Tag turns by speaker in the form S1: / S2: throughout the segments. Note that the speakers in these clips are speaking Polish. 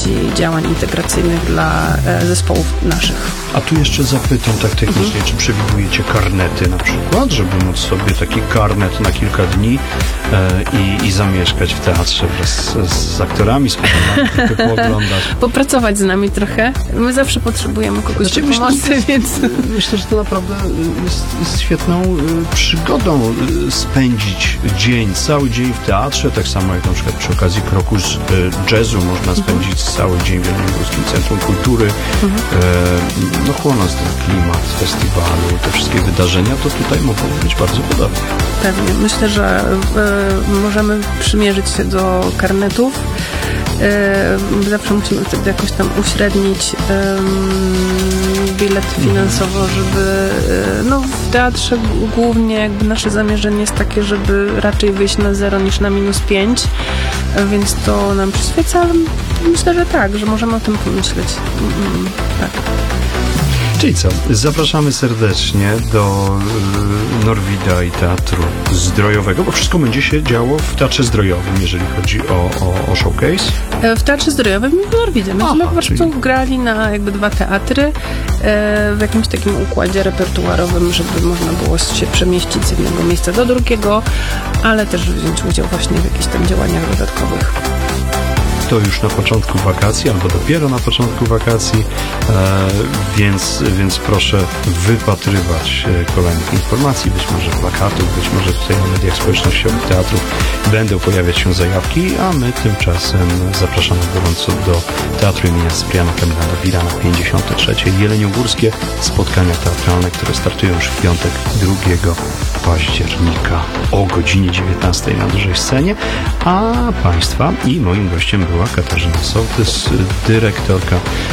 S1: możliwości działań integracyjnych dla zespołów naszych.
S2: A tu jeszcze zapytam tak technicznie, czy przewidujecie karnety na przykład, żeby móc sobie taki karnet na kilka dni i zamieszkać w teatrze wraz z aktorami, z programami, pooglądać?
S1: Popracować z nami trochę. My zawsze potrzebujemy kogoś do pomocy, więc...
S2: Myślę, że to naprawdę jest świetną przygodą spędzić cały dzień w teatrze, tak samo jak na przykład przy okazji kroku z jazzu można spędzić cały dzień w Jeleniogórskim Centrum Kultury, chłonąc ten klimat festiwalu, te wszystkie wydarzenia, to tutaj mogą być bardzo podobne.
S1: Pewnie. Myślę, że możemy przymierzyć się do karnetów. Zawsze musimy wtedy jakoś tam uśrednić bilet finansowo, żeby w teatrze głównie jakby nasze zamierzenie jest takie, żeby raczej wyjść na 0 niż na -5, więc to nam przyświeca. Myślę, że tak, że możemy o tym pomyśleć. Tak.
S2: Czyli co? Zapraszamy serdecznie do Norwida i Teatru Zdrojowego, bo wszystko będzie się działo w Teatrze Zdrojowym, jeżeli chodzi o showcase.
S1: W Teatrze Zdrojowym i w Norwidzie. Myśmy po prostu grali na jakby 2 teatry w jakimś takim układzie repertuarowym, żeby można było się przemieścić z jednego miejsca do drugiego, ale też wziąć udział właśnie w jakichś tam działaniach dodatkowych.
S2: To już na początku wakacji, albo dopiero na początku wakacji, więc proszę wypatrywać kolejnych informacji, być może plakatów, być może tutaj na mediach społecznościowych teatrów będą pojawiać się zajawki, a my tymczasem zapraszamy gorąco do Teatru imienia Cypriana Kamila Norwida na 53. Jeleniogórskie spotkania teatralne, które startują już w piątek 2 października o godzinie 19 na dużej scenie, a Państwa i moim gościem była Katarzyna Sołtys, dyrektorka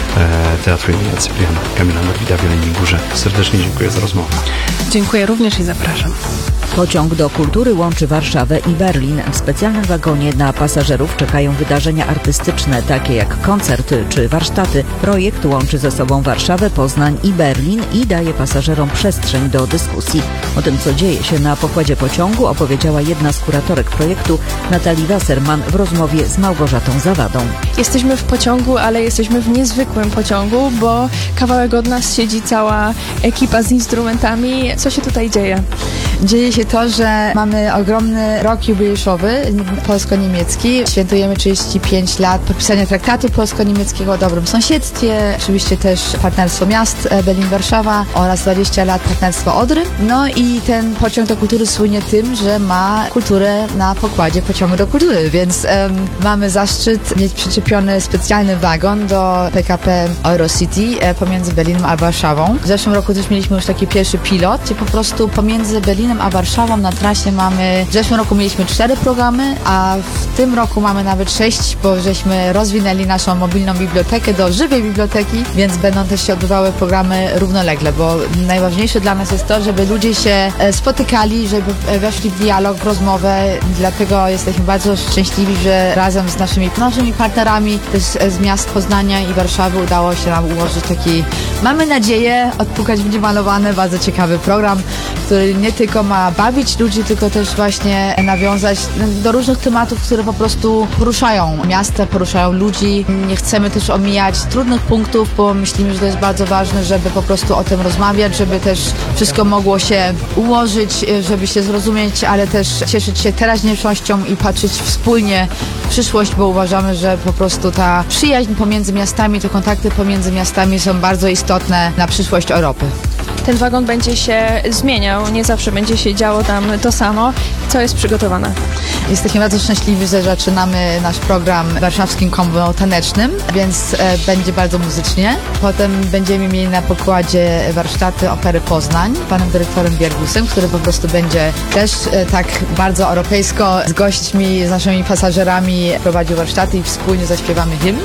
S2: Teatru imienia Cypriana Kamila Norwida w Jeleniej Górze. Serdecznie dziękuję za rozmowę.
S1: Dziękuję również i zapraszam.
S3: Pociąg do kultury łączy Warszawę i Berlin. W specjalnym wagonie dla pasażerów czekają wydarzenia artystyczne, takie jak koncerty czy warsztaty. Projekt łączy ze sobą Warszawę, Poznań i Berlin i daje pasażerom przestrzeń do dyskusji. O tym, co dzieje się na pokładzie pociągu, opowiedziała jedna z kuratorek projektu, Natalii Wasserman, w rozmowie z Małgorzatą Zawadą.
S4: Jesteśmy w pociągu, ale jesteśmy w niezwykłym pociągu, bo kawałek od nas siedzi cała ekipa z instrumentami. Co się tutaj dzieje?
S5: Dzieje się to, że mamy ogromny rok jubileuszowy polsko-niemiecki. Świętujemy 35 lat podpisania traktatu polsko-niemieckiego o dobrym sąsiedztwie. Oczywiście też partnerstwo miast Berlin-Warszawa oraz 20 lat partnerstwa Odry. No i ten pociąg do kultury słynie tym, że ma kulturę na pokładzie pociągu do kultury, więc mamy zaszczyt mieć przyczepiony specjalny wagon do PKP Eurocity pomiędzy Berlinem a Warszawą. W zeszłym roku też mieliśmy już taki pierwszy pilot, gdzie po prostu pomiędzy Berlinem a Warszawą na trasie mamy, w zeszłym roku mieliśmy 4 programy, a w tym roku mamy nawet 6, bo żeśmy rozwinęli naszą mobilną bibliotekę do żywej biblioteki, więc będą też się odbywały programy równolegle, bo najważniejsze dla nas jest to, żeby ludzie się spotykali, żeby weszli w dialog, w rozmowę, dlatego jesteśmy bardzo szczęśliwi, że razem z naszymi partnerami też z miast Poznania i Warszawy udało się nam ułożyć taki, mamy nadzieję, odpukać w niemalowane, bardzo ciekawy program, który nie tylko ma bawić ludzi, tylko też właśnie nawiązać do różnych tematów, które po prostu poruszają miasta, poruszają ludzi. Nie chcemy też omijać trudnych punktów, bo myślimy, że to jest bardzo ważne, żeby po prostu o tym rozmawiać, żeby też wszystko mogło się ułożyć, żeby się zrozumieć, ale też cieszyć się teraźniejszością i patrzeć wspólnie w przyszłość, bo uważamy, że po prostu ta przyjaźń pomiędzy miastami, te kontakty pomiędzy miastami są bardzo istotne na przyszłość Europy.
S4: Ten wagon będzie się zmieniał, nie zawsze będzie się działo tam to samo. Co jest przygotowane?
S5: Jesteśmy bardzo szczęśliwi, że zaczynamy nasz program warszawskim kombo tanecznym, więc będzie bardzo muzycznie. Potem będziemy mieli na pokładzie warsztaty Opery Poznań z panem dyrektorem Biergusem, który po prostu będzie też tak bardzo europejsko z gośćmi, z naszymi pasażerami prowadził warsztaty i wspólnie zaśpiewamy hymn.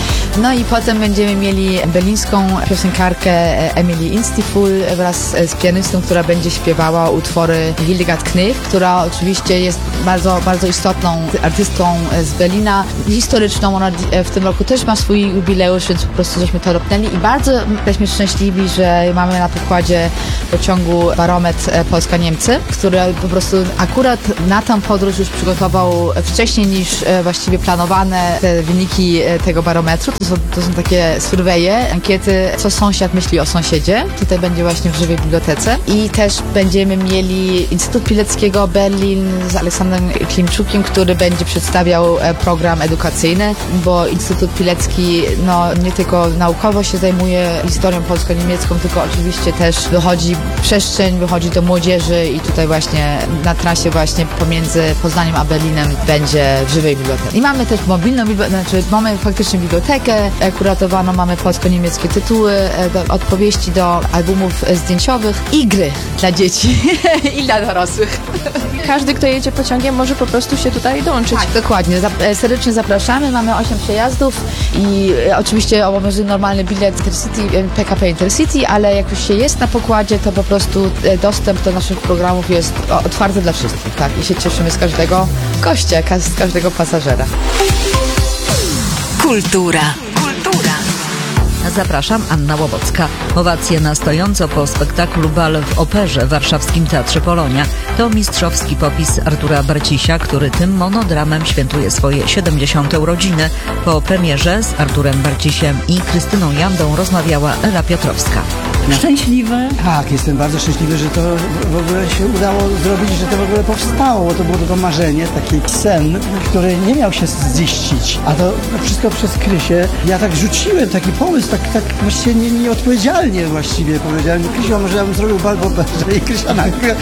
S5: No i potem będziemy mieli berlińską piosenkarkę Emily Instiful wraz z pianistą, która będzie śpiewała utwory Hildegard Knef, która oczywiście jest bardzo, bardzo istotną artystką z Berlina, historyczną. Ona w tym roku też ma swój jubileusz, więc po prostu żeśmy to ropnęli i bardzo jesteśmy szczęśliwi, że mamy na pokładzie pociągu barometr Polska-Niemcy, który po prostu akurat na tę podróż już przygotował wcześniej niż właściwie planowane te wyniki tego barometru. To są takie surveje, ankiety, co sąsiad myśli o sąsiedzie. Tutaj będzie właśnie w żywej bibliotece. I też będziemy mieli Instytut Pileckiego Berlin z Aleksandrem Klimczukiem, który będzie przedstawiał program edukacyjny, bo Instytut Pilecki nie tylko naukowo się zajmuje historią polsko-niemiecką, tylko oczywiście też wychodzi do młodzieży i tutaj właśnie na trasie właśnie pomiędzy Poznaniem a Berlinem będzie w żywej bibliotece. I mamy też mobilną bibliotekę, mamy faktycznie bibliotekę kuratowaną, mamy polsko-niemieckie tytuły, odpowiedzi do albumów zdjęciowych i gry dla dzieci i dla dorosłych.
S4: Każdy, kto jedzie pociągiem, może po prostu się tutaj dołączyć.
S5: Tak, dokładnie. Serdecznie zapraszamy. Mamy 8 przejazdów i oczywiście obowiązuje normalny bilet Intercity, PKP Intercity, ale jak już się jest na pokładzie, to po prostu dostęp do naszych programów jest otwarty dla wszystkich, tak? I się cieszymy z każdego gościa, z każdego pasażera.
S6: Kultura.
S3: Zapraszam, Anna Łobocka. Owacje na stojąco po spektaklu Bal w Operze w warszawskim Teatrze Polonia. To mistrzowski popis Artura Barcisia, który tym monodramem świętuje swoje 70. urodziny. Po premierze z Arturem Barcisiem i Krystyną Jandą rozmawiała Ela Piotrowska.
S7: Szczęśliwy? Tak, jestem bardzo szczęśliwy, że to w ogóle się udało zrobić, że to w ogóle powstało, bo to było tylko marzenie, taki sen, który nie miał się ziścić, a to wszystko przez Krysię. Ja tak rzuciłem taki pomysł, tak właściwie nieodpowiedzialnie właściwie powiedziałem, Krysiu, a może ja bym zrobił bal w Operze i Krysia nagle,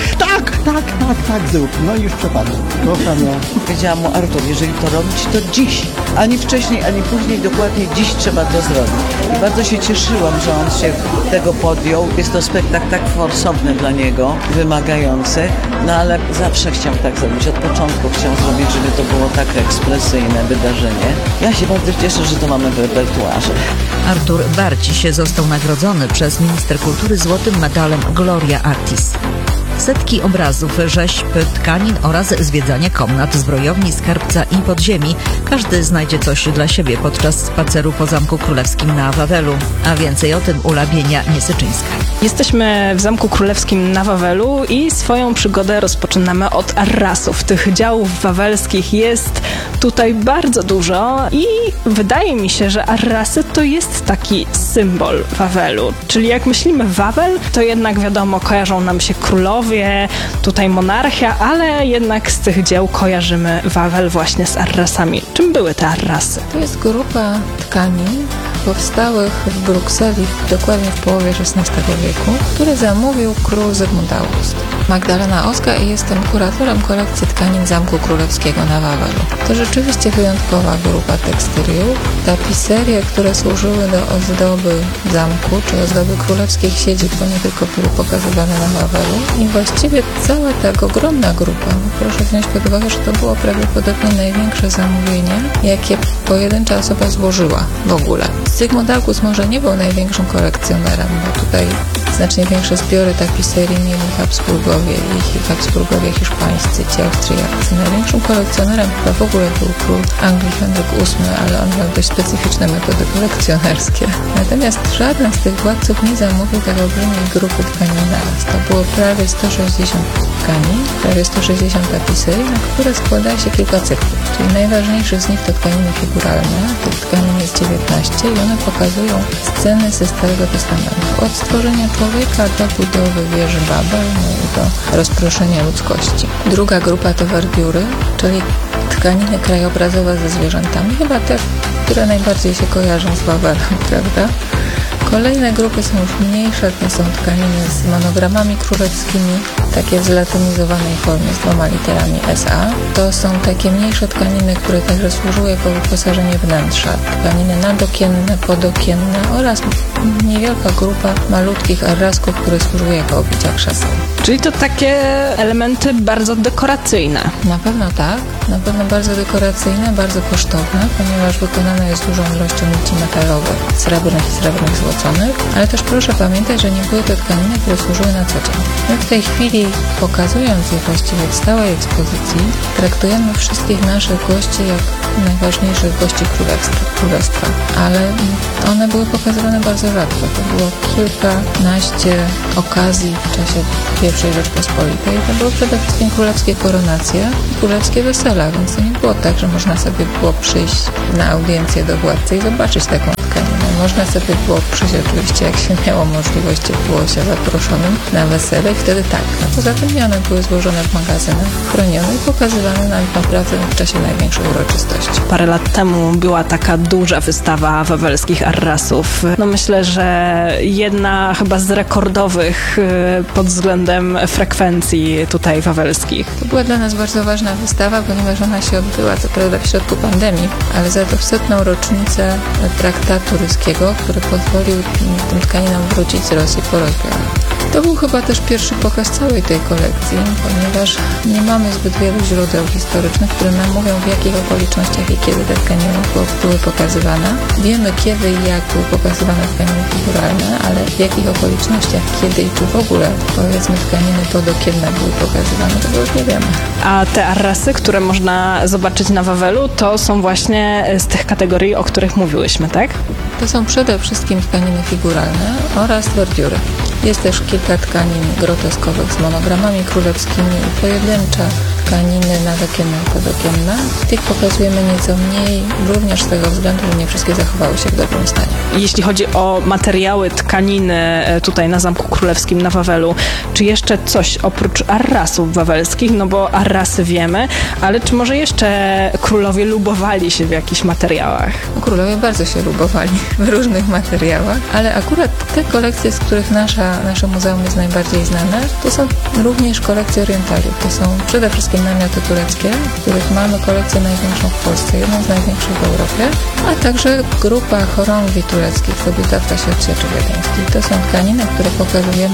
S7: tak, zrób. No i już przepadłem.
S8: Powiedziałam mu, Artur, jeżeli to robić, to dziś. Ani wcześniej, ani później, dokładnie dziś trzeba to zrobić. I bardzo się cieszyłam, że on się tego podjął. Jest to spektakl tak forsowny dla niego, wymagający, ale zawsze chciał tak zrobić. Od początku chciał zrobić, żeby to było tak ekspresyjne wydarzenie. Ja się bardzo cieszę, że to mamy w repertuarze.
S3: Artur Barciś został nagrodzony przez minister kultury złotym medalem Gloria Artis. Setki obrazów, rzeźb, tkanin oraz zwiedzanie komnat, zbrojowni, skarbca i podziemi. Każdy znajdzie coś dla siebie podczas spaceru po Zamku Królewskim na Wawelu. A więcej o tym Ula Bienia-Niesyczyńska.
S9: Jesteśmy w Zamku Królewskim na Wawelu i swoją przygodę rozpoczynamy od arrasów. Tych działów wawelskich jest tutaj bardzo dużo i wydaje mi się, że arrasy to jest taki symbol Wawelu. Czyli jak myślimy Wawel, to jednak wiadomo, kojarzą nam się królowie, tutaj monarchia, ale jednak z tych dzieł kojarzymy Wawel właśnie z arrasami. Czym były te arrasy?
S10: To jest grupa tkanin powstałych w Brukseli dokładnie w połowie XVI wieku, które zamówił król Zygmunt August. Magdalena Oska i jestem kuratorem kolekcji tkanin Zamku Królewskiego na Wawelu. To rzeczywiście wyjątkowa grupa tekstyliów. Tapiserie, które służyły do ozdoby zamku, czy ozdoby królewskich siedzib, bo nie tylko były pokazywane na Wawelu. I właściwie cała ta ogromna grupa, proszę wziąć pod uwagę, że to było prawdopodobnie największe zamówienie, jakie pojedyncza osoba złożyła w ogóle. Zygmunt August może nie był największym kolekcjonerem, bo tutaj znacznie większe zbiory tapiserii mieli Habsburgowie i Habsburgowie hiszpańscy, ci Austriacy. Największym kolekcjonerem chyba w ogóle był król Anglii Henryk VIII, ale on miał dość specyficzne metody kolekcjonerskie. Natomiast żaden z tych władców nie zamówił tak olbrzymiej grupy tkanin naraz. To było prawie 160 tkanin, prawie 160 tapiserii, na które składa się kilka cyklów. Czyli najważniejszy z nich to tkaniny figuralne. Tych tkanin jest 19 i one pokazują sceny ze Starego Testamentu. Od stworzenia człowieka do budowy wieży Babel, i do rozproszenia ludzkości. Druga grupa to werbiury, czyli tkaniny krajobrazowe ze zwierzętami, chyba te, które najbardziej się kojarzą z Wawelem, prawda? Kolejne grupy są już mniejsze, to są tkaniny z monogramami królewskimi, takie w zlatynizowanej formie z 2 literami SA. To są takie mniejsze tkaniny, które także służyły jako wyposażenie wnętrza. Tkaniny nadokienne, podokienne oraz niewielka grupa malutkich arrasków, które służyły jako obicia krzeseł.
S9: Czyli to takie elementy bardzo dekoracyjne.
S10: Na pewno tak, na pewno bardzo dekoracyjne, bardzo kosztowne, ponieważ wykonane jest dużą ilością nici metalowych, srebrnych i srebrnych złoconych, ale też proszę pamiętać, że nie były to tkaniny, które służyły na co dzień. My w tej chwili pokazując je właściwie w stałej ekspozycji, traktujemy wszystkich naszych gości jak najważniejszych gości królestwa. Ale one były pokazywane bardzo rzadko. To było kilkanaście okazji w czasie I Rzeczpospolitej. To były przede wszystkim królewskie koronacje i królewskie wesela, więc to nie było tak, że można sobie było przyjść na audiencję do władcy i zobaczyć taką tkaninę. Można sobie było przyjść oczywiście, jak się miało możliwość, było się zaproszonym na wesele i wtedy tak. A poza tym one były złożone w magazynach, chronione i pokazywane nam naprawdę w czasie największych uroczystości.
S9: Parę lat temu była taka duża wystawa wawelskich arrasów. No myślę, że jedna chyba z rekordowych pod względem frekwencji tutaj wawelskich.
S10: To była dla nas bardzo ważna wystawa, ponieważ ona się odbyła co prawda w środku pandemii, ale za to w 100. rocznicę traktatu ryskiego, który pozwolił tym tkaninom wrócić z Rosji po rozbiorach. To był chyba też pierwszy pokaz całej tej kolekcji, ponieważ nie mamy zbyt wielu źródeł historycznych, które nam mówią, w jakich okolicznościach i kiedy te tkaniny były pokazywane. Wiemy, kiedy i jak były pokazywane tkaniny figuralne, ale w jakich okolicznościach, kiedy i czy w ogóle, powiedzmy, tkaniny podokienne były pokazywane, tego już nie wiemy.
S9: A te arrasy, które można zobaczyć na Wawelu, to są właśnie z tych kategorii, o których mówiłyśmy, tak?
S10: To są przede wszystkim tkaniny figuralne oraz bordiury. Jest też kilka tkanin groteskowych z monogramami królewskimi i pojedyncze tkaniny nadokienne i podokienne. Tych pokazujemy nieco mniej, również z tego względu, że nie wszystkie zachowały się w dobrym stanie.
S9: Jeśli chodzi o materiały, tkaniny tutaj na Zamku Królewskim na Wawelu, czy jeszcze coś oprócz arrasów wawelskich? No bo arrasy wiemy, ale czy może jeszcze królowie lubowali się w jakichś materiałach?
S10: Królowie bardzo się lubowali w różnych materiałach, ale akurat te kolekcje, z których nasze muzeum jest najbardziej znane, to są również kolekcje orientaliów. To są przede wszystkim namioty tureckie, których mamy kolekcję największą w Polsce, jedną z największych w Europie, a także grupa chorągwi tureckich, kobietawka się od Sieczy Wiedeńskiej. To są tkaniny, które pokazujemy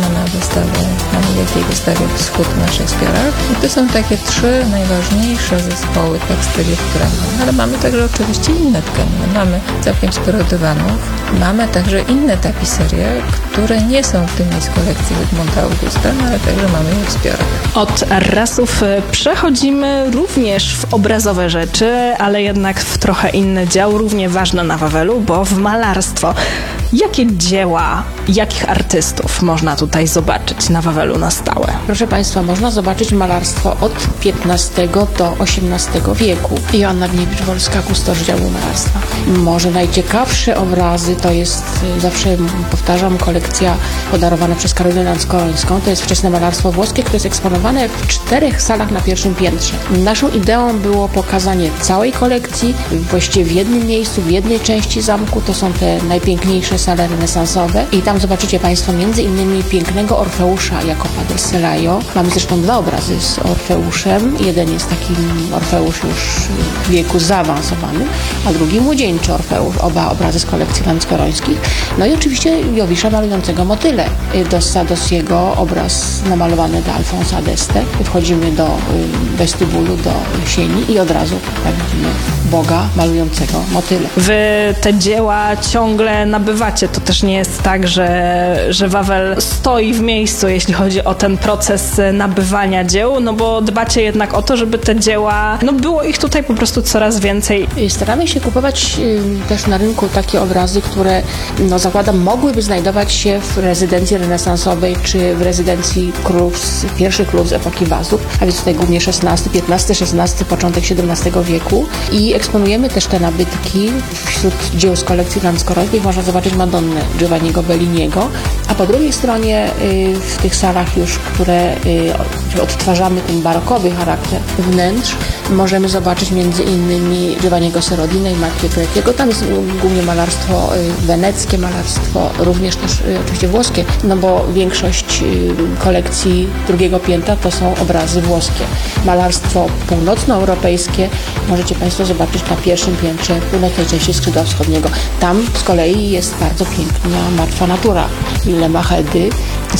S10: na wielkiej wystawie Wschód na Szekspirach. I to są takie trzy najważniejsze zespoły tekstyliów, które mamy. Ale mamy także oczywiście inne tkaniny. Mamy całkiem sporo dywanów. Mamy także inne tapiserie, które nie są w tym z kolekcji Zygmunta Augusta, ale także mamy je w zbiorach.
S9: Od arrasów przechodzimy również w obrazowe rzeczy, ale jednak w trochę inny dział, równie ważny na Wawelu, bo w malarstwo. Jakie dzieła, jakich artystów można tutaj zobaczyć na Wawelu na stałe?
S6: Proszę Państwa, można zobaczyć malarstwo od XV do XVIII wieku. Joanna Gniewicz-Wolska, kustosz działu malarstwa. Może najciekawsze obrazy to jest, zawsze powtarzam, kolekcja podarowana przez Karolinę Lanskorońską. To jest wczesne malarstwo włoskie, które jest eksponowane w 4 salach na pierwszym piętrze. Naszą ideą było pokazanie całej kolekcji właściwie w jednym miejscu, w jednej części zamku. To są te najpiękniejsze sale renesansowe i tam zobaczycie Państwo między innymi pięknego Orfeusza Jacopa de Selayo. Mamy zresztą 2 obrazy z Orfeuszem. Jeden jest taki Orfeusz już w wieku zaawansowanym, a drugi młodzieńczy Orfeusz. Oba obrazy z kolekcji lanskorońskich. No i oczywiście Jowisza malującego motyle. Dos Sadossiego obraz namalowany do Alfonsa d'Este. Wchodzimy do westybulu, do sieni i od razu widzimy Boga malującego motyle.
S9: Wy te dzieła ciągle nabywacie. To też nie jest tak, że Wawel stoi w miejscu, jeśli chodzi o ten proces nabywania dzieł, no bo dbacie jednak o to, żeby te dzieła, no było ich tutaj po prostu coraz więcej.
S6: Staramy się kupować też na rynku takie obrazy, które, no zakładam, mogłyby znajdować się w rezydencji renesansowej czy w rezydencji pierwszych królów z epoki Wazów, a więc tutaj głównie XVI, XV, XVI, początek XVII wieku i eksponujemy też te nabytki. Wśród dzieł z kolekcji lanskorońskiej można zobaczyć Madonnę Giovanniego Belliniego, a po drugiej stronie w tych salach już, które odtwarzamy ten barokowy charakter wnętrz, możemy zobaczyć między innymi Giovanniego Serodina i Marco Pretiego. Tam jest głównie malarstwo weneckie, malarstwo również też oczywiście włoskie, no bo większość kolekcji drugiego piętra to są obrazy włoskie. Malarstwo północnoeuropejskie możecie Państwo zobaczyć na pierwszym piętrze północnej części skrzydła wschodniego. Tam z kolei jest bardzo piękna Martwa natura Wilhelma Hedy z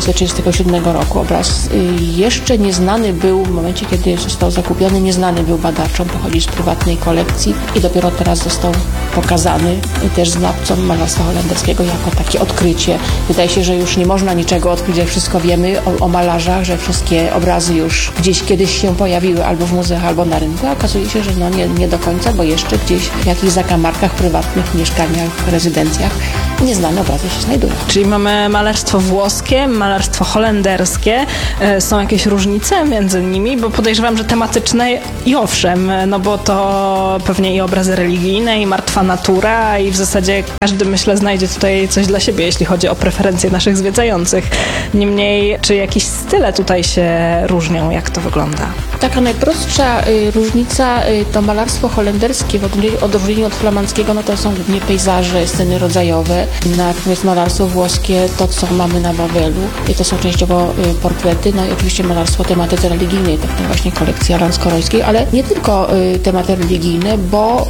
S6: 1637 roku. Obraz jeszcze nieznany był, w momencie kiedy został zakupiony, nieznany był badaczom, pochodzi z prywatnej kolekcji i dopiero teraz został pokazany też znawcom malarstwa holenderskiego jako takie odkrycie. Wydaje się, że już nie można niczego odkryć, jak wszystko wiemy o malarzach, że wszystkie obrazy już gdzieś kiedyś się pojawiły albo w muzeach, albo na rynku. A okazuje się, że nie do końca, bo jeszcze gdzieś w jakichś zakamarkach prywatnych, mieszkaniach, rezydencjach nieznane obrazy się znajdują.
S9: Czyli mamy malarstwo włoskie, malarstwo holenderskie. Są jakieś różnice między nimi, bo podejrzewam, że tematyczne i owszem, no bo to pewnie i obrazy religijne, i martwa natura i w zasadzie każdy, myślę, znajdzie tutaj coś dla siebie, jeśli chodzi o preferencje naszych zwiedzających. Niemniej, czy jakieś style tutaj się różnią? Jak to wygląda?
S6: Taka najprostsza różnica to malarstwo holenderskie w odróżnieniu od flamandzkiego, no to są głównie pejzaże, sceny rodzajowe. Natomiast malarstwo włoskie, to co mamy na Wawelu, i to są częściowo portrety, no i oczywiście malarstwo tematyce religijnej, tak to właśnie kolekcja Lanskorońskiej, ale nie tylko tematy religijne, bo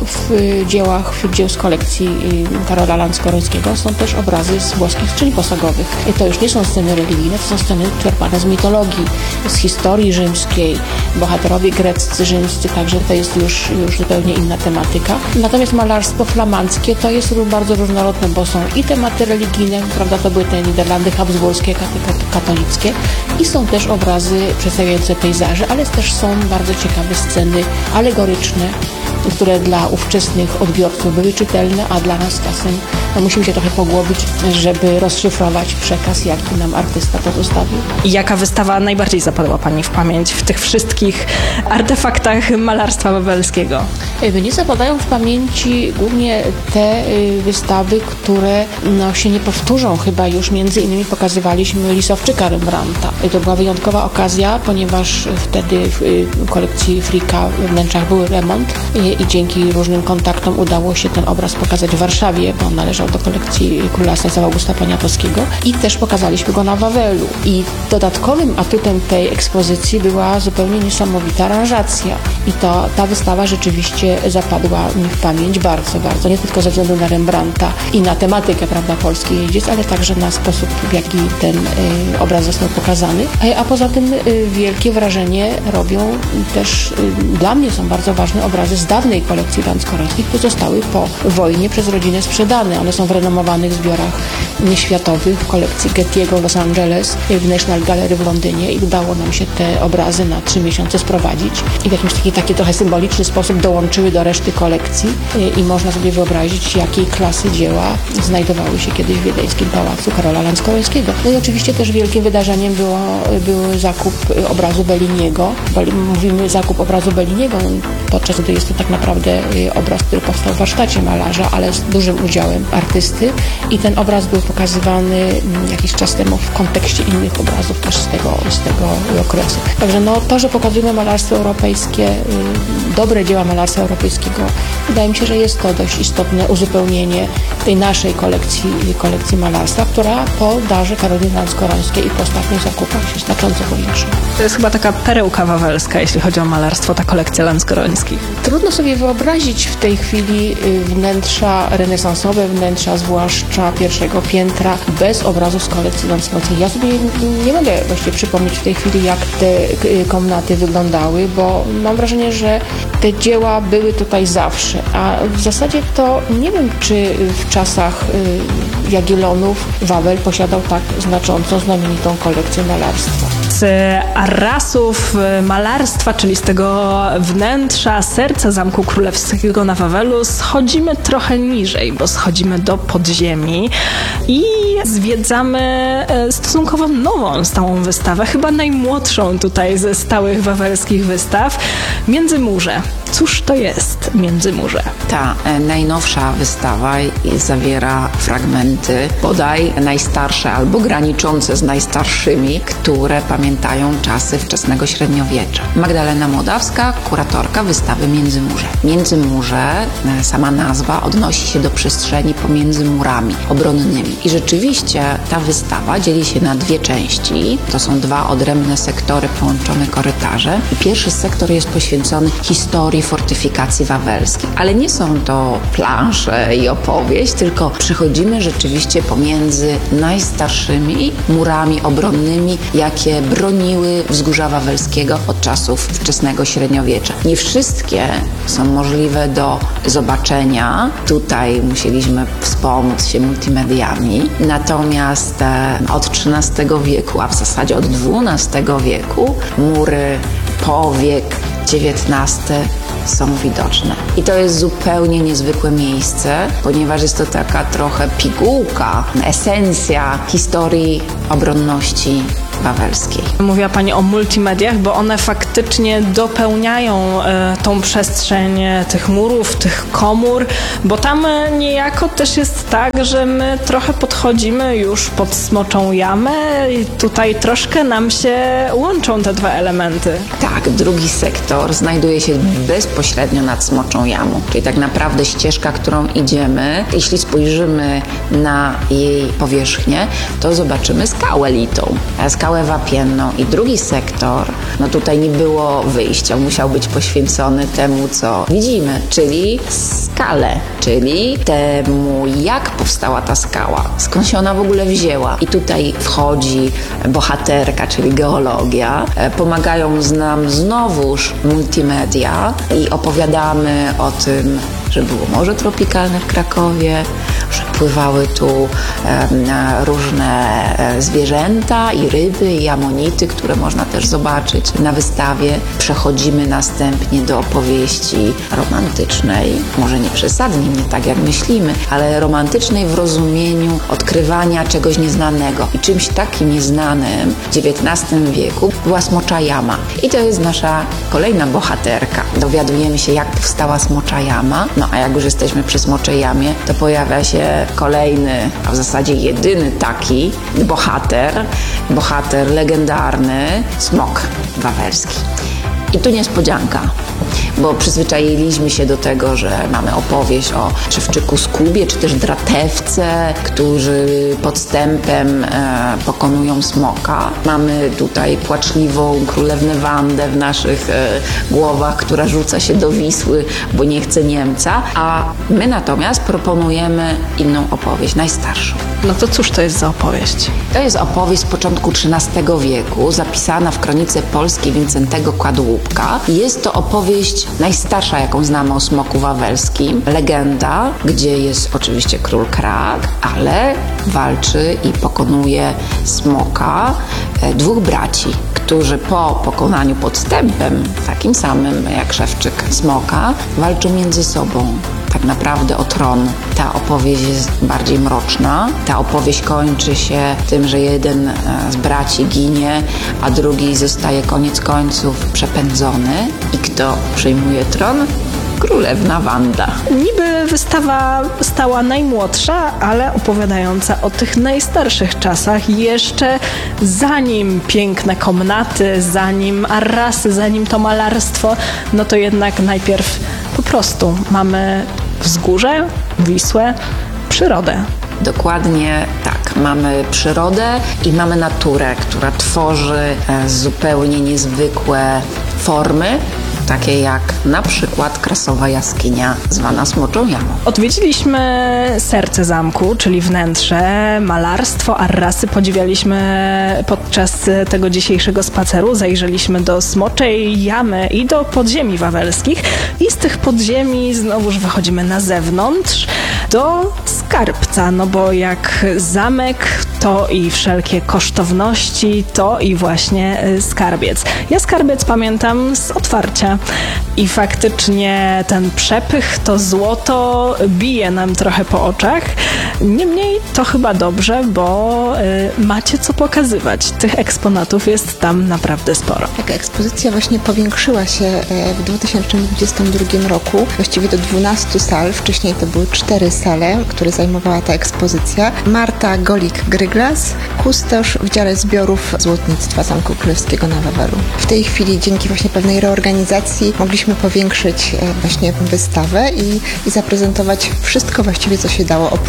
S6: wśród dzieł z kolekcji Karola Lanskorońskiego są też obrazy z włoskich skrzyń posagowych. I to już nie są sceny religijne, to są sceny czerpane z mitologii, z historii rzymskiej, bohaterowie greccy, rzymscy, także to jest już zupełnie inna tematyka. Natomiast malarstwo flamandzkie to jest bardzo różnorodne, bo są i tematy religijne, prawda, to były te Niderlandy habsburskie, katolickie, i są też obrazy przedstawiające pejzaże, ale też są bardzo ciekawe sceny alegoryczne, które dla ówczesnych odbiorców były czytelne, a dla nas czasem musimy się trochę pogłowić, żeby rozszyfrować przekaz, jaki nam artysta to zostawił.
S9: I jaka wystawa najbardziej zapadła Pani w pamięć w tych wszystkich artefaktach malarstwa wawelskiego?
S6: Mnie zapadają w pamięci głównie te wystawy, które się nie powtórzą chyba już. Między innymi pokazywaliśmy Lisowczyka Rembrandta. To była wyjątkowa okazja, ponieważ wtedy w kolekcji Fricka we wnętrzach był remont i dzięki różnym kontaktom udało się ten obraz pokazać w Warszawie, bo on należał do kolekcji króla Stanisława Augusta Poniatowskiego, i też pokazaliśmy go na Wawelu. I dodatkowym atutem tej ekspozycji była zupełnie niesamowita aranżacja. I ta wystawa rzeczywiście zapadła mi w pamięć bardzo, bardzo. Nie tylko ze względu na Rembrandta i na tematykę, prawda, polski jeździec, ale także na sposób, w jaki ten obraz został pokazany. A poza tym wielkie wrażenie robią też, dla mnie są bardzo ważne obrazy z dawnej kolekcji Lanskorońskich, które zostały po wojnie przez rodzinę sprzedane. One są w renomowanych zbiorach światowych w kolekcji Getty'ego w Los Angeles, w National Gallery w Londynie, i udało nam się te obrazy na 3 miesiące sprowadzić i w jakimś taki trochę symboliczny sposób dołączyły do reszty kolekcji i można sobie wyobrazić, jakiej klasy dzieła znajdowały się kiedyś w wiedeńskim pałacu Karola Lanskorońskiego. No i oczywiście też wielkim wydarzeniem był zakup obrazu Belliniego. Mówimy zakup obrazu Belliniego, podczas gdy jest to tak naprawdę obraz, który powstał w warsztacie malarza, ale z dużym udziałem artysty, i ten obraz był pokazywany jakiś czas temu w kontekście innych obrazów też z tego okresu. Także to, że pokazujemy malarstwo europejskie, dobre dzieła malarstwa europejskiego, wydaje mi się, że jest to dość istotne uzupełnienie tej naszej kolekcji malarstwa, która po darze Karoliny Lanskorońskiej i po ostatnich zakupach się znacząco powiększyła.
S9: To jest chyba taka perełka wawelska, jeśli chodzi o malarstwo, ta kolekcja Lanskorońskich.
S6: Trudno sobie wyobrazić w tej chwili wnętrza renesansowe, wnętrza zwłaszcza pierwszego piętra, bez obrazów z kolekcji Lanskorońskiej. Ja sobie nie mogę właściwie przypomnieć w tej chwili, jak te komnaty wyglądały, bo mam wrażenie, że te dzieła były tutaj zawsze, a w zasadzie to nie wiem, czy w czasach Jagiellonów Wawel posiadał tak znaczącą, znamienitą kolekcję malarstwa.
S9: Z arrasów malarstwa, czyli z tego wnętrza, serca Zamku Królewskiego na Wawelu, schodzimy trochę niżej, bo schodzimy do podziemi i zwiedzamy stosunkowo nową stałą wystawę, chyba najmłodszą tutaj ze stałych wawelskich wystaw, Międzymurze. Cóż to jest Międzymurze?
S11: Ta najnowsza wystawa zawiera fragmenty bodaj najstarsze albo graniczące z najstarszymi, które pamiętają czasy wczesnego średniowiecza. Magdalena Mołdawska, kuratorka wystawy Międzymurze. Międzymurze, sama nazwa, odnosi się do przestrzeni pomiędzy murami obronnymi. I rzeczywiście ta wystawa dzieli się na 2 części. To są 2 odrębne sektory, połączone korytarze. I pierwszy sektor jest poświęcony historii historii fortyfikacji wawelskich. Ale nie są to plansze i opowieść, tylko przechodzimy rzeczywiście pomiędzy najstarszymi murami obronnymi, jakie broniły wzgórza wawelskiego od czasów wczesnego średniowiecza. Nie wszystkie są możliwe do zobaczenia. Tutaj musieliśmy wspomóc się multimediami. Natomiast od XIII wieku, a w zasadzie od XII wieku, mury po wiek XIX są widoczne. I to jest zupełnie niezwykłe miejsce, ponieważ jest to taka trochę pigułka, esencja historii obronności wawelskiej.
S9: Mówiła Pani o multimediach, bo one faktycznie dopełniają tą przestrzeń tych murów, tych komór, bo tam niejako też jest tak, że my trochę podchodzimy już pod Smoczą Jamę i tutaj troszkę nam się łączą te dwa elementy.
S11: Tak, drugi sektor znajduje się bezpośrednio nad Smoczą Jamą, czyli tak naprawdę ścieżka, którą idziemy, jeśli spojrzymy na jej powierzchnię, to zobaczymy skałę litą, skałę wapienną. I drugi sektor, no tutaj nie było wyjścia, musiał być poświęcony temu, co widzimy, czyli skale, czyli temu, jak powstała ta skała, skąd się ona w ogóle wzięła. I tutaj wchodzi bohaterka, czyli geologia. Pomagają nam znowuż multimedia i opowiadamy o tym, że było morze tropikalne w Krakowie, że pływały tu różne zwierzęta i ryby i amonity, które można też zobaczyć na wystawie. Przechodzimy następnie do opowieści romantycznej, może nie przesadnie, nie tak jak myślimy, ale romantycznej w rozumieniu odkrywania czegoś nieznanego. I czymś takim nieznanym w XIX wieku była Smocza Jama. I to jest nasza kolejna bohaterka. Dowiadujemy się, jak powstała Smocza Jama. No a jak już jesteśmy przy Smoczej Jamie, to pojawia się kolejny, a w zasadzie jedyny taki bohater legendarny, smok wawelski. I tu niespodzianka, bo przyzwyczailiśmy się do tego, że mamy opowieść o Szewczyku Skubie, czy też Dratewce, którzy podstępem pokonują smoka. Mamy tutaj płaczliwą królewnę Wandę w naszych głowach, która rzuca się do Wisły, bo nie chce Niemca, a my natomiast proponujemy inną opowieść, najstarszą.
S9: No to cóż to jest za opowieść?
S11: To jest opowieść z początku XIII wieku, zapisana w Kronice Polskiej Wincentego Kładłubka. Jest to opowieść najstarsza, jaką znamy o smoku wawelskim. Legenda, gdzie jest oczywiście król Krak, ale walczy i pokonuje smoka dwóch braci, którzy po pokonaniu podstępem, takim samym jak Szewczyk smoka, walczą między sobą. Tak naprawdę o tron. Ta opowieść jest bardziej mroczna. Ta opowieść kończy się tym, że jeden z braci ginie, a drugi zostaje koniec końców przepędzony. I kto przejmuje tron? Królewna Wanda.
S9: Niby wystawa stała najmłodsza, ale opowiadająca o tych najstarszych czasach, jeszcze zanim piękne komnaty, zanim arrasy, zanim to malarstwo, no to jednak najpierw po prostu mamy wzgórze, Wisłę, przyrodę.
S11: Dokładnie tak. Mamy przyrodę i mamy naturę, która tworzy zupełnie niezwykłe formy, takie jak na przykład krasowa jaskinia zwana Smoczą Jamą.
S9: Odwiedziliśmy serce zamku, czyli wnętrze, malarstwo, arrasy. Podziwialiśmy podczas tego dzisiejszego spaceru. Zajrzeliśmy do Smoczej Jamy i do podziemi wawelskich. I z tych podziemi znowuż wychodzimy na zewnątrz do skarbca, no bo jak zamek, to i wszelkie kosztowności, to i właśnie skarbiec. Ja skarbiec pamiętam z otwarcia i faktycznie ten przepych, to złoto bije nam trochę po oczach. Niemniej to chyba dobrze, bo macie co pokazywać. Tych eksponatów jest tam naprawdę sporo.
S12: Tak, ekspozycja właśnie powiększyła się w 2022 roku, właściwie do 12 sal. Wcześniej to były 4 sale, które zajmowała ta ekspozycja. Marta Golik-Gryglas, kustosz w dziale zbiorów złotnictwa Zamku Królewskiego na Wawelu. W tej chwili dzięki właśnie pewnej reorganizacji mogliśmy powiększyć właśnie wystawę i zaprezentować wszystko właściwie, co się dało, opróżnić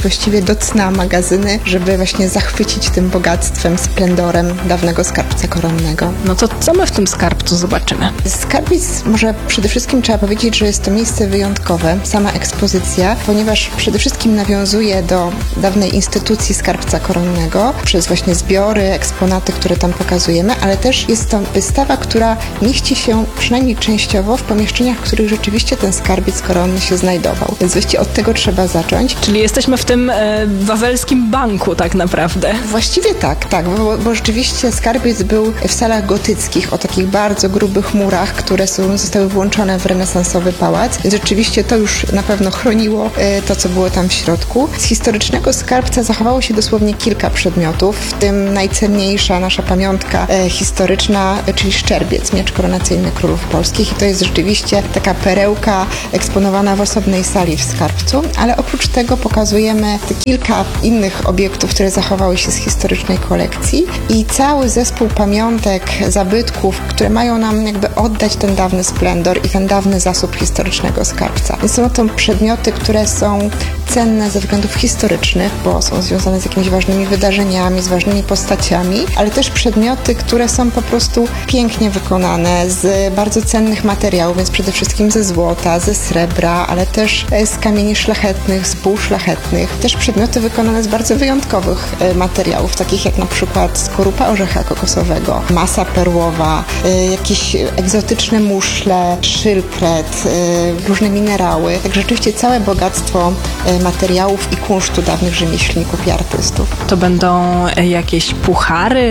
S12: właściwie do cna magazyny, żeby właśnie zachwycić tym bogactwem, splendorem dawnego skarbca koronnego.
S9: No to co my w tym skarbcu zobaczymy?
S12: Skarbiec, może przede wszystkim trzeba powiedzieć, że jest to miejsce wyjątkowe, sama ekspozycja, ponieważ przede wszystkim nawiązuje do dawnej instytucji skarbca koronnego przez właśnie zbiory, eksponaty, które tam pokazujemy, ale też jest to wystawa, która mieści się przynajmniej częściowo w pomieszczeniach, w których rzeczywiście ten skarbiec koronny się znajdował. Więc właściwie od tego trzeba zacząć.
S9: Czyli jesteśmy w tym wawelskim banku tak naprawdę.
S12: Właściwie tak, bo rzeczywiście skarbiec był w salach gotyckich o takich bardzo grubych murach, które zostały włączone w renesansowy pałac, więc rzeczywiście to już na pewno chroniło to, co było tam w środku. Z historycznego skarbca zachowało się dosłownie kilka przedmiotów, w tym najcenniejsza nasza pamiątka historyczna, czyli szczerbiec, miecz koronacyjny królów polskich, i to jest rzeczywiście taka perełka eksponowana w osobnej sali w skarbcu, ale oprócz tego pokazujemy kilka innych obiektów, które zachowały się z historycznej kolekcji i cały zespół pamiątek, zabytków, które mają nam jakby oddać ten dawny splendor i ten dawny zasób historycznego skarbca. Więc są to przedmioty, które są cenne ze względów historycznych, bo są związane z jakimiś ważnymi wydarzeniami, z ważnymi postaciami, ale też przedmioty, które są po prostu pięknie wykonane z bardzo cennych materiałów, więc przede wszystkim ze złota, ze srebra, ale też z kamieni szlachetnych, z półszlachetnych. Też przedmioty wykonane z bardzo wyjątkowych materiałów, takich jak na przykład skorupa orzecha kokosowego, masa perłowa, jakieś egzotyczne muszle, szylkret, różne minerały. Tak rzeczywiście całe bogactwo materiałów i kunsztu dawnych rzemieślników i artystów.
S9: To będą jakieś puchary,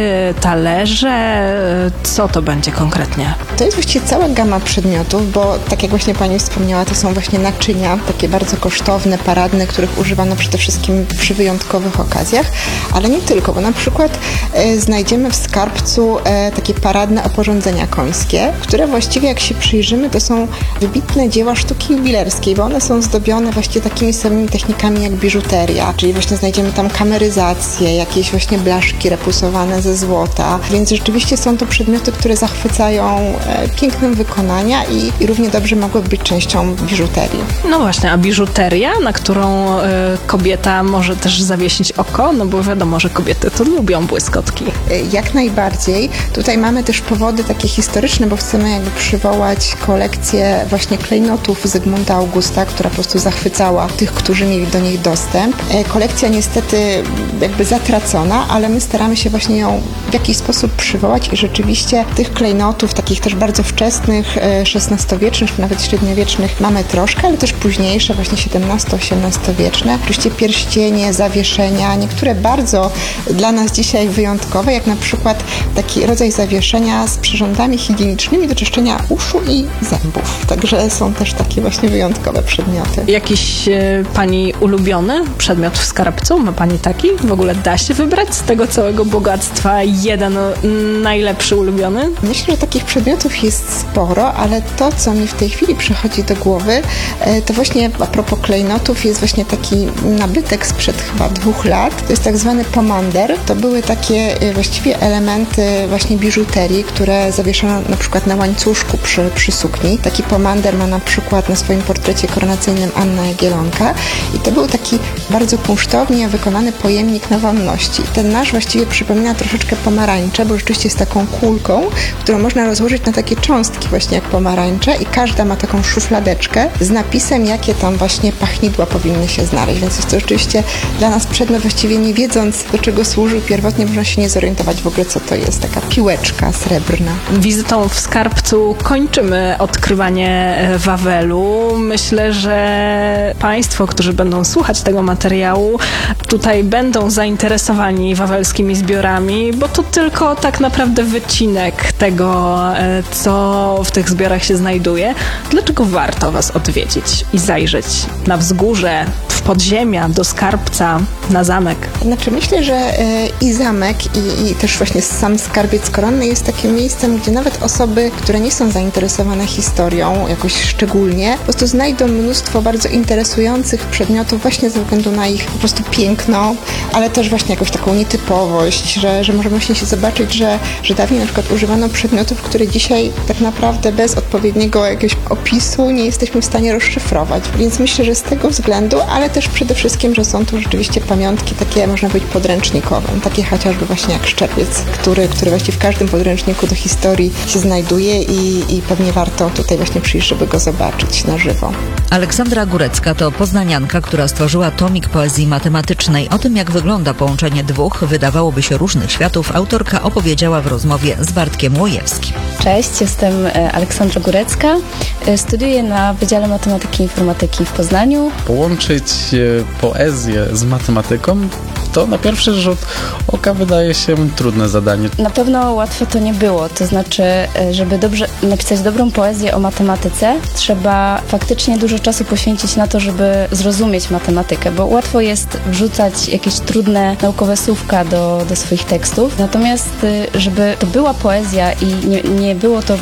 S9: talerze? Co to będzie konkretnie?
S12: To jest właściwie cała gama przedmiotów, bo tak jak właśnie Pani wspomniała, to są właśnie naczynia, takie bardzo kosztowne, paradne, których używano przede wszystkim przy wyjątkowych okazjach, ale nie tylko, bo na przykład znajdziemy w skarbcu takie paradne oporządzenia końskie, które właściwie jak się przyjrzymy, to są wybitne dzieła sztuki jubilerskiej, bo one są zdobione właściwie takimi samymi technikami jak biżuteria, czyli właśnie znajdziemy tam kameryzację, jakieś właśnie blaszki repusowane ze złota, więc rzeczywiście są to przedmioty, które zachwycają pięknem wykonania i równie dobrze mogłyby być częścią biżuterii.
S9: No właśnie, a biżuteria, na którą kobieta może też zawiesić oko, no bo wiadomo, że kobiety to lubią błyskotki.
S12: Jak najbardziej. Tutaj mamy też powody takie historyczne, bo chcemy jakby przywołać kolekcję właśnie klejnotów Zygmunta Augusta, która po prostu zachwycała tych, którzy mieli do niej dostęp. Kolekcja niestety jakby zatracona, ale my staramy się właśnie ją w jakiś sposób przywołać i rzeczywiście tych klejnotów, takich też bardzo wczesnych, XVI-wiecznych, nawet średniowiecznych mamy troszkę, ale też późniejsze, właśnie XVII-XVIII-wieczne. Oczywiście pierścienie, zawieszenia, niektóre bardzo dla nas dzisiaj wyjątkowe, jak na przykład taki rodzaj zawieszenia z przyrządami higienicznymi do czyszczenia uszu i zębów. Także są też takie właśnie wyjątkowe przedmioty.
S9: Jakiś Pani ulubiony przedmiot w skarbcu? Ma Pani taki? W ogóle da się wybrać z tego całego bogactwa jeden najlepszy ulubiony?
S12: Myślę, że takich przedmiotów jest sporo, ale to, co mi w tej chwili przychodzi do głowy, to właśnie a propos klejnotów jest właśnie taki nabytek sprzed chyba 2 lat. To jest tak zwany pomander. To były takie właściwie elementy właśnie biżuterii, które zawieszano na przykład na łańcuszku przy sukni. Taki pomander ma na przykład na swoim portrecie koronacyjnym Anna Jagiellonka i to był taki bardzo kunsztownie wykonany pojemnik na wonności. Ten nasz właściwie przypomina troszeczkę pomarańcze, bo rzeczywiście jest taką kulką, którą można rozłożyć na takie cząstki właśnie jak pomarańcze i każda ma taką szufladeczkę z napisem, jakie tam właśnie pachnidła powinny się znaleźć. Więc jest to rzeczywiście dla nas przedmiot, właściwie nie wiedząc, do czego służył pierwotnie, można się nie zorientować w ogóle, co to jest. Taka piłeczka srebrna.
S9: Wizytą w skarbcu kończymy odkrywanie Wawelu. Myślę, że Państwo, którzy będą słuchać tego materiału, tutaj będą zainteresowani wawelskimi zbiorami, bo to tylko tak naprawdę wycinek tego, co w tych zbiorach się znajduje. Dlaczego warto Was odwiedzić i zajrzeć na wzgórze, w podziemia, do skarbca, na zamek?
S12: Znaczy myślę, że i zamek, i też właśnie sam skarbiec koronny jest takim miejscem, gdzie nawet osoby, które nie są zainteresowane historią jakoś szczególnie, po prostu znajdą mnóstwo bardzo interesujących przedmiotów właśnie ze względu na ich po prostu piękno, ale też właśnie jakąś taką nietypowość, że możemy właśnie się zobaczyć, że dawniej na przykład używano przedmiotów, które dzisiaj tak naprawdę bez odpowiednich odpowiedniego jakiegoś opisu nie jesteśmy w stanie rozszyfrować. Więc myślę, że z tego względu, ale też przede wszystkim, że są to rzeczywiście pamiątki takie, można powiedzieć, podręcznikowe. Takie chociażby właśnie jak Szczepiec, który właśnie w każdym podręczniku do historii się znajduje i pewnie warto tutaj właśnie przyjść, żeby go zobaczyć na żywo.
S3: Aleksandra Górecka to poznanianka, która stworzyła tomik poezji matematycznej. O tym, jak wygląda połączenie dwóch, wydawałoby się różnych światów, autorka opowiedziała w rozmowie z Bartkiem Łojewskim.
S13: Cześć, jestem Aleksandra Górecka. Studiuję na Wydziale Matematyki i Informatyki w Poznaniu.
S14: Połączyć poezję z matematyką to na pierwszy rzut oka wydaje się trudne zadanie.
S13: Na pewno łatwo to nie było, to znaczy, żeby dobrze napisać dobrą poezję o matematyce, trzeba faktycznie dużo czasu poświęcić na to, żeby zrozumieć matematykę, bo łatwo jest wrzucać jakieś trudne naukowe słówka do swoich tekstów, natomiast żeby to była poezja i nie było to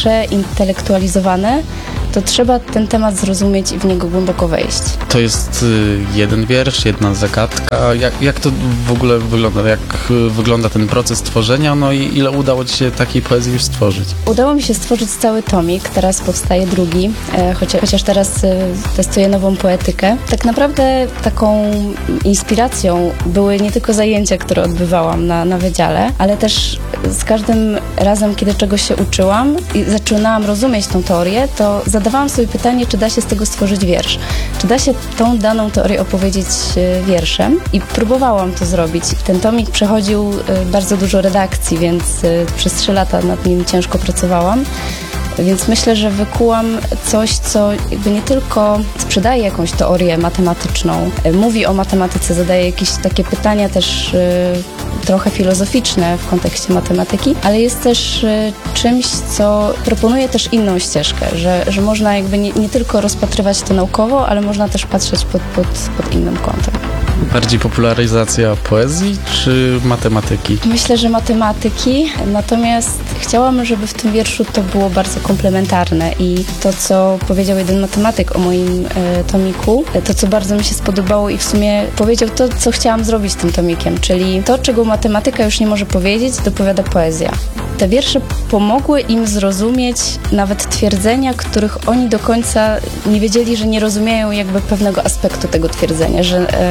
S13: przeintelektualizowane, to trzeba ten temat zrozumieć i w niego głęboko wejść.
S14: To jest jeden wiersz, jedna zagadka. Jak to w ogóle wygląda? Jak wygląda ten proces tworzenia? No i ile udało Ci się takiej poezji już stworzyć?
S13: Udało mi się stworzyć cały tomik, teraz powstaje drugi, chociaż teraz testuję nową poetykę. Tak naprawdę taką inspiracją były nie tylko zajęcia, które odbywałam na wydziale, ale też z każdym razem, kiedy czegoś się uczyłam i zaczynałam rozumieć tą teorię, to zadawałam sobie pytanie, czy da się z tego stworzyć wiersz. Czy da się tą daną teorię opowiedzieć wierszem? I próbowałam to zrobić. Ten tomik przechodził bardzo dużo redakcji, więc przez 3 lata nad nim ciężko pracowałam. Więc myślę, że wykułam coś, co jakby nie tylko sprzedaje jakąś teorię matematyczną, mówi o matematyce, zadaje jakieś takie pytania też trochę filozoficzne w kontekście matematyki, ale jest też czymś, co proponuje też inną ścieżkę, że można jakby nie tylko rozpatrywać to naukowo, ale można też patrzeć pod innym kątem.
S14: Bardziej popularyzacja poezji czy matematyki?
S13: Myślę, że matematyki, natomiast chciałam, żeby w tym wierszu to było bardzo komplementarne i to, co powiedział jeden matematyk o moim tomiku, to, co bardzo mi się spodobało i w sumie powiedział to, co chciałam zrobić tym tomikiem, czyli to, czego matematyka już nie może powiedzieć, dopowiada poezja. Te wiersze pomogły im zrozumieć nawet twierdzenia, których oni do końca nie wiedzieli, że nie rozumieją jakby pewnego aspektu tego twierdzenia,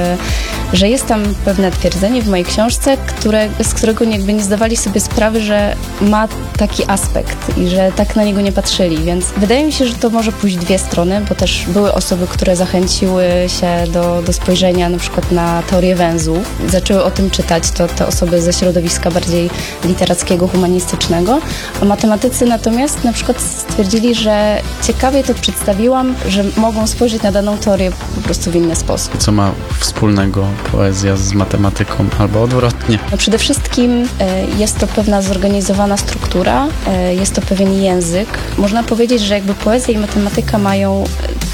S13: że jest tam pewne twierdzenie w mojej książce, z którego jakby nie zdawali sobie sprawy, że ma taki aspekt i że tak na niego nie patrzyli, więc wydaje mi się, że to może pójść dwie strony, bo też były osoby, które zachęciły się do spojrzenia na przykład na teorię węzłów, zaczęły o tym czytać, to te osoby ze środowiska bardziej literackiego, humanistycznego, a matematycy natomiast na przykład stwierdzili, że ciekawie to przedstawiłam, że mogą spojrzeć na daną teorię po prostu w inny sposób.
S14: Co ma wspólnego poezja z matematyką albo odwrotnie?
S13: No przede wszystkim jest to pewna zorganizowana struktura, jest to pewien język. Można powiedzieć, że jakby poezja i matematyka mają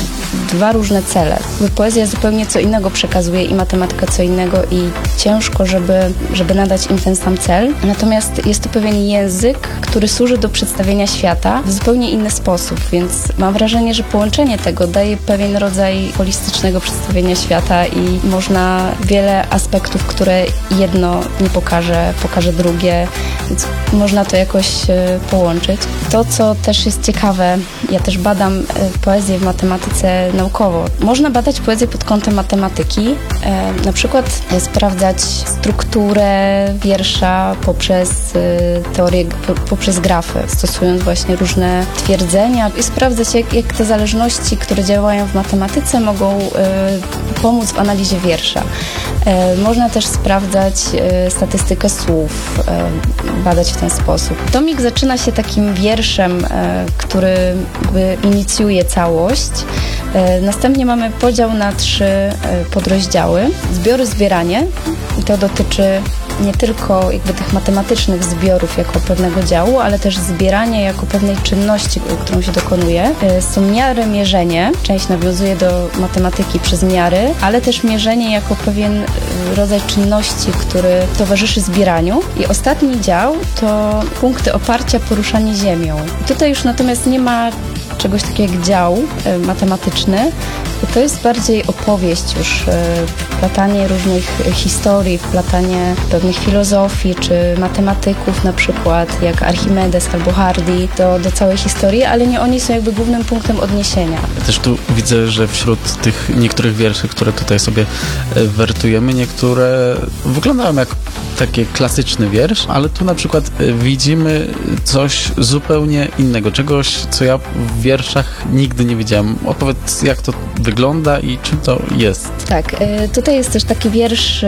S13: dwa różne cele. Poezja zupełnie co innego przekazuje i matematyka co innego i ciężko, żeby nadać im ten sam cel. Natomiast jest to pewien język, który służy do przedstawienia świata w zupełnie inny sposób, więc mam wrażenie, że połączenie tego daje pewien rodzaj holistycznego przedstawienia świata i można wiele aspektów, które jedno nie pokaże drugie, więc można to jakoś połączyć. To, co też jest ciekawe, ja też badam poezję w matematyce naukowo. Można badać poezję pod kątem matematyki, na przykład sprawdzać strukturę wiersza poprzez teorię, poprzez grafy, stosując właśnie różne twierdzenia i sprawdzać, jak te zależności, które działają w matematyce, mogą pomóc w analizie wiersza. Można też sprawdzać statystykę słów, badać w ten sposób. Tomik zaczyna się takim wierszem, który inicjuje całość. Następnie mamy podział na 3 podrozdziały. Zbiory, zbieranie. I to dotyczy nie tylko jakby tych matematycznych zbiorów jako pewnego działu, ale też zbieranie jako pewnej czynności, którą się dokonuje. Są miary, mierzenie. Część nawiązuje do matematyki przez miary, ale też mierzenie jako pewien rodzaj czynności, który towarzyszy zbieraniu. I ostatni dział to punkty oparcia, poruszanie ziemią. I tutaj już natomiast nie ma czegoś takiego jak dział matematyczny, to jest bardziej opowieść już, wplatanie różnych historii, wplatanie pewnych filozofii, czy matematyków na przykład, jak Archimedes albo Hardy, do całej historii, ale nie oni są jakby głównym punktem odniesienia.
S14: Ja też tu widzę, że wśród tych niektórych wierszy, które tutaj sobie wertujemy, niektóre wyglądają jak taki klasyczny wiersz, ale tu na przykład widzimy coś zupełnie innego, czegoś, co ja w wierszach nigdy nie widziałem. Opowiedz, jak to wygląda i czym to jest.
S13: Tak, tutaj jest też taki wiersz,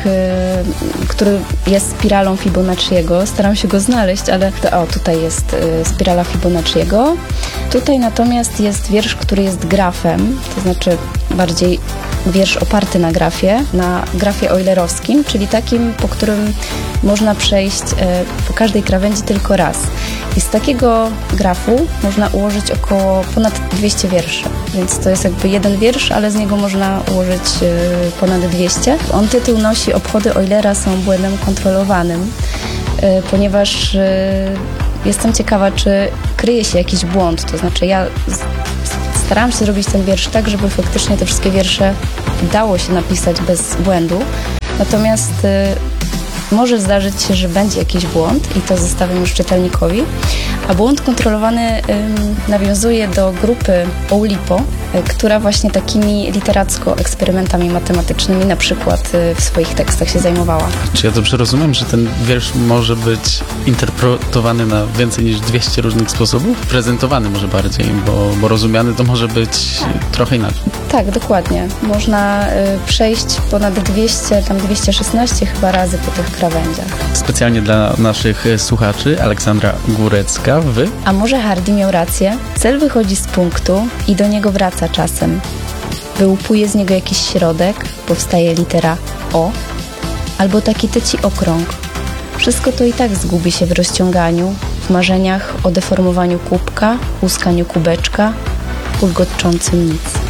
S13: który jest spiralą Fibonacciego. Staram się go znaleźć, ale tutaj jest spirala Fibonacciego. Tutaj natomiast jest wiersz, który jest grafem, to znaczy bardziej wiersz oparty na grafie eulerowskim, czyli takim, po którym można przejść po każdej krawędzi tylko raz. I z takiego grafu można ułożyć ponad 200 wierszy, więc to jest jakby jeden wiersz, ale z niego można ułożyć ponad 200. On tytuł nosi Obchody Eulera są błędem kontrolowanym, ponieważ jestem ciekawa, czy kryje się jakiś błąd, to znaczy ja starałam się zrobić ten wiersz tak, żeby faktycznie te wszystkie wiersze dało się napisać bez błędu, natomiast może zdarzyć się, że będzie jakiś błąd i to zostawiam już czytelnikowi, a błąd kontrolowany nawiązuje do grupy Oulipo, która właśnie takimi literacko-eksperymentami matematycznymi na przykład w swoich tekstach się zajmowała.
S14: Czy ja dobrze rozumiem, że ten wiersz może być interpretowany na więcej niż 200 różnych sposobów? Prezentowany może bardziej, bo rozumiany to może być trochę inaczej.
S13: Tak, dokładnie. Można przejść ponad 200, tam 216 chyba razy po tych krawędziach.
S14: Specjalnie dla naszych słuchaczy Aleksandra Górecka,
S13: A może Hardy miał rację? Cel wychodzi z punktu i do niego wraca czasem. Wyłupuje z niego jakiś środek, powstaje litera O, albo taki tyci okrąg. Wszystko to i tak zgubi się w rozciąganiu, w marzeniach o deformowaniu kubka, łuskaniu kubeczka, ulgotczącym nic.